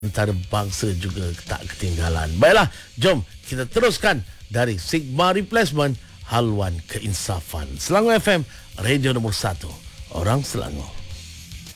antarabangsa juga tak ketinggalan. Baiklah, jom kita teruskan dari Sigma Replacement, haluan keinsafan. Selangor FM, radio nombor 1, orang Selangor.